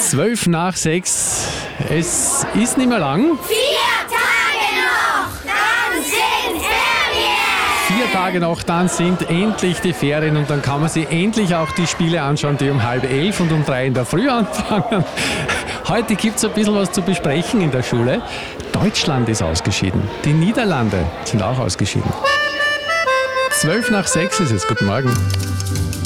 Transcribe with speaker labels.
Speaker 1: 12 nach 6. Es ist nicht mehr lang.
Speaker 2: 4 Tage noch, dann sind Ferien!
Speaker 1: 4 Tage noch, dann sind endlich die Ferien und dann kann man sich endlich auch die Spiele anschauen, die um 10:30 und um 3 in der Früh anfangen. Heute gibt es ein bisschen was zu besprechen in der Schule. Deutschland ist ausgeschieden. Die Niederlande sind auch ausgeschieden. 12 nach 6 ist es. Guten Morgen.